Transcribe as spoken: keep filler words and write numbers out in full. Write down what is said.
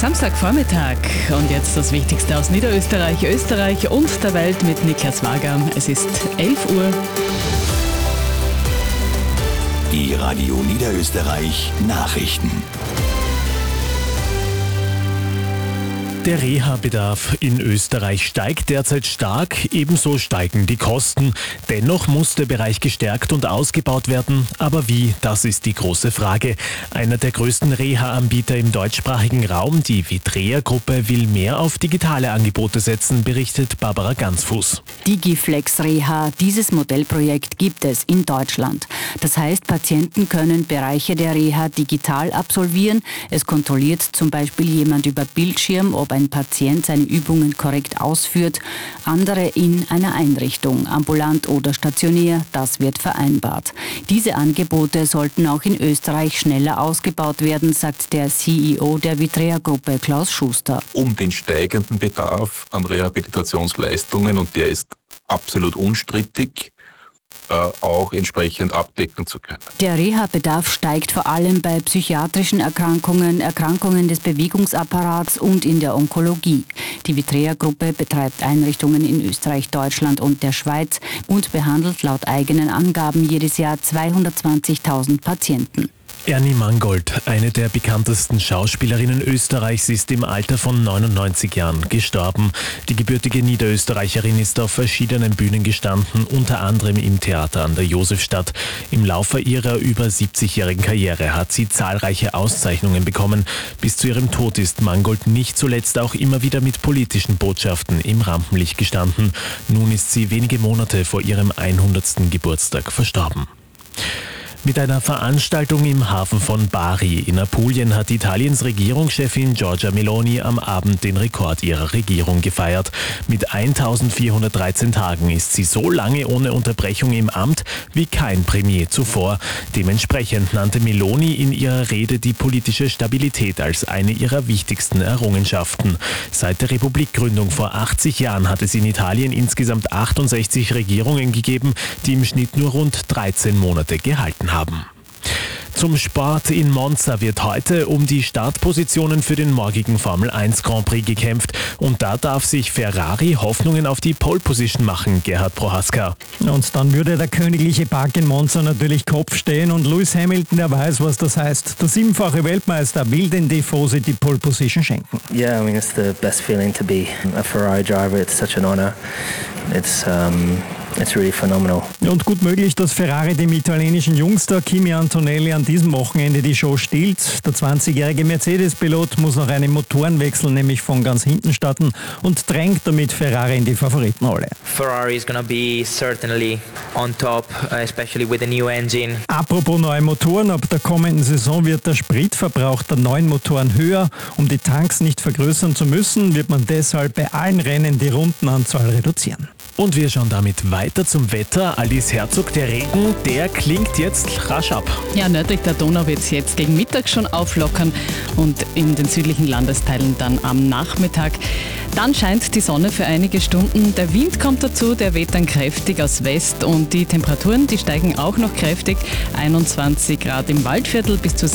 Samstagvormittag und jetzt das Wichtigste aus Niederösterreich, Österreich und der Welt mit Niklas Wager. Es ist elf Uhr. Die Radio Niederösterreich Nachrichten. Der Reha-Bedarf in Österreich steigt derzeit stark, ebenso steigen die Kosten. Dennoch muss der Bereich gestärkt und ausgebaut werden. Aber wie, das ist die große Frage. Einer der größten Reha-Anbieter im deutschsprachigen Raum, die Vitrea-Gruppe, will mehr auf digitale Angebote setzen, berichtet Barbara Gansfuß. Digiflex Reha, dieses Modellprojekt gibt es in Deutschland. Das heißt, Patienten können Bereiche der Reha digital absolvieren. Es kontrolliert zum Beispiel jemand über Bildschirm, ob ein Patient seine Übungen korrekt ausführt. Andere in einer Einrichtung, ambulant oder stationär, das wird vereinbart. Diese Angebote sollten auch in Österreich schneller ausgebaut werden, sagt der C E O der Vitrea-Gruppe, Klaus Schuster. Um den steigenden Bedarf an Rehabilitationsleistungen, und der ist absolut unstrittig, auch entsprechend abdecken zu können. Der Reha-Bedarf steigt vor allem bei psychiatrischen Erkrankungen, Erkrankungen des Bewegungsapparats und in der Onkologie. Die Vitrea-Gruppe betreibt Einrichtungen in Österreich, Deutschland und der Schweiz und behandelt laut eigenen Angaben jedes Jahr zweihundertzwanzigtausend Patienten. Ernie Mangold, eine der bekanntesten Schauspielerinnen Österreichs, ist im Alter von neunundneunzig Jahren gestorben. Die gebürtige Niederösterreicherin ist auf verschiedenen Bühnen gestanden, unter anderem im Theater an der Josefstadt. Im Laufe ihrer über siebzigjährigen Karriere hat sie zahlreiche Auszeichnungen bekommen. Bis zu ihrem Tod ist Mangold nicht zuletzt auch immer wieder mit politischen Botschaften im Rampenlicht gestanden. Nun ist sie wenige Monate vor ihrem hundertsten Geburtstag verstorben. Mit einer Veranstaltung im Hafen von Bari in Apulien hat Italiens Regierungschefin Giorgia Meloni am Abend den Rekord ihrer Regierung gefeiert. Mit eintausendvierhundertdreizehn Tagen ist sie so lange ohne Unterbrechung im Amt wie kein Premier zuvor. Dementsprechend nannte Meloni in ihrer Rede die politische Stabilität als eine ihrer wichtigsten Errungenschaften. Seit der Republikgründung vor achtzig Jahren hat es in Italien insgesamt achtundsechzig Regierungen gegeben, die im Schnitt nur rund dreizehn Monate gehalten haben. haben. Zum Sport: in Monza wird heute um die Startpositionen für den morgigen Formel eins Grand Prix gekämpft. Und da darf sich Ferrari Hoffnungen auf die Pole Position machen, Gerhard Prohaska. Und dann würde der königliche Park in Monza natürlich Kopf stehen und Lewis Hamilton, der weiß, was das heißt. Der siebenfache Weltmeister will den Tifosi die Pole Position schenken. Yeah, I mean, it's the best feeling to be a Ferrari driver. It's such an honor. It's um It's really phenomenal. Und gut möglich, dass Ferrari dem italienischen Jungster Kimi Antonelli an diesem Wochenende die Show stiehlt. Der zwanzigjährige Mercedes-Pilot muss nach einem Motorenwechsel nämlich von ganz hinten starten und drängt damit Ferrari in die Favoritenrolle. Ferrari is going to be certainly on top, especially with the new engine. Apropos neue Motoren, ab der kommenden Saison wird der Spritverbrauch der neuen Motoren höher. Um die Tanks nicht vergrößern zu müssen, wird man deshalb bei allen Rennen die Rundenanzahl reduzieren. Und wir schauen damit weiter zum Wetter. Alice Herzog, der Regen, der klingt jetzt rasch ab. Ja, nördlich der Donau wird es jetzt gegen Mittag schon auflockern und in den südlichen Landesteilen dann am Nachmittag. Dann scheint die Sonne für einige Stunden. Der Wind kommt dazu, der weht dann kräftig aus West und die Temperaturen, die steigen auch noch kräftig. einundzwanzig Grad im Waldviertel bis zu